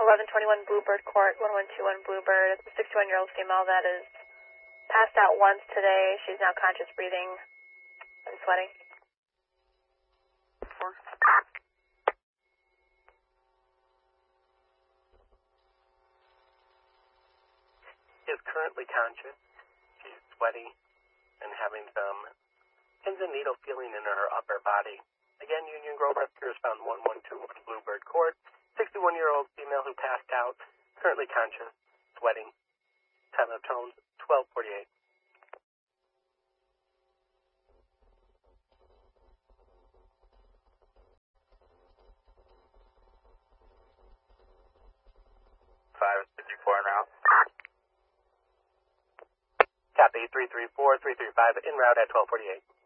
1121 Bluebird Court, 1121 Bluebird. It's a 61-year-old female that is passed out once today. She's now conscious, breathing, and sweating. She is currently conscious. She's sweaty and having some pins and needle feeling in her upper body. Again, Union Grove rescuers found 1121 Bluebird Court. 61-year-old female who passed out, currently conscious, sweating. Time of tones, 12:48. en route. Copy, 334, 335, en route at 12:48.